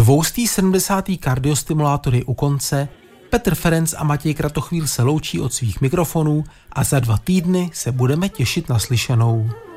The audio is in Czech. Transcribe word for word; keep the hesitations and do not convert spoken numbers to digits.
Dvoustý sedmdesátý kardiostimulátor je u konce, Petr Ferenc a Matěj Kratochvíl se loučí od svých mikrofonů a za dva týdny se budeme těšit na slyšenou.